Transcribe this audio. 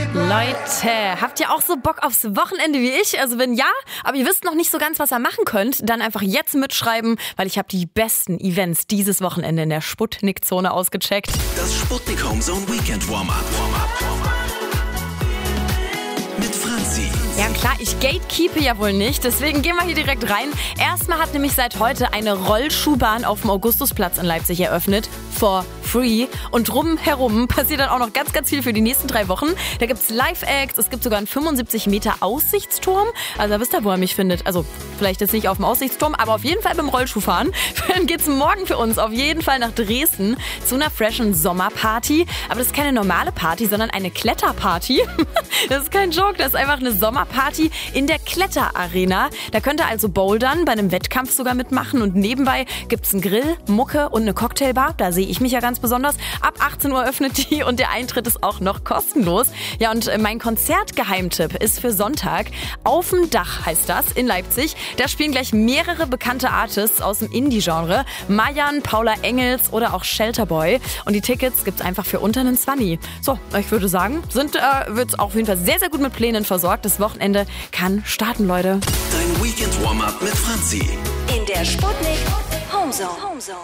Leute, habt ihr auch so Bock aufs Wochenende wie ich? Also wenn ja, aber ihr wisst noch nicht so ganz, was ihr machen könnt, dann einfach jetzt mitschreiben, weil ich habe die besten Events dieses Wochenende in der Sputnik-Zone ausgecheckt. Das Sputnik Homezone Weekend Warm-Up. Mit Franzi. Ja klar, ich gatekeepe ja wohl nicht, deswegen gehen wir hier direkt rein. Erstmal hat nämlich seit heute eine Rollschuhbahn auf dem Augustusplatz in Leipzig eröffnet. For free. Und drumherum passiert dann auch noch ganz, ganz viel für die nächsten 3 Wochen. Da gibt's Live-Acts, es gibt sogar einen 75 Meter Aussichtsturm. Also da wisst ihr, wo ihr mich findet. Also vielleicht jetzt nicht auf dem Aussichtsturm, aber auf jeden Fall beim Rollschuhfahren. Dann geht's morgen für uns auf jeden Fall nach Dresden zu einer freshen Sommerparty. Aber das ist keine normale Party, sondern eine Kletterparty. Das ist kein Joke, das ist einfach eine Sommerparty in der Kletterarena. Da könnt ihr also bouldern, bei einem Wettkampf sogar mitmachen. Und nebenbei gibt's einen Grill, Mucke und eine Cocktailbar. Da sehe ich mich ja ganz besonders. Ab 18 Uhr öffnet die und der Eintritt ist auch noch kostenlos. Ja, und mein Konzertgeheimtipp ist für Sonntag. Auf dem Dach heißt das in Leipzig. Da spielen gleich mehrere bekannte Artists aus dem Indie-Genre. Mayan, Paula Engels oder auch Shelterboy. Und die Tickets gibt's einfach für unter einen 20. So, ich würde sagen, wird's auf jeden Fall sehr, sehr gut mit Plänen versorgt. Das Wochenende kann starten, Leute. Dein Weekend Warm-Up mit Franzi. In der Sputnik Homezone.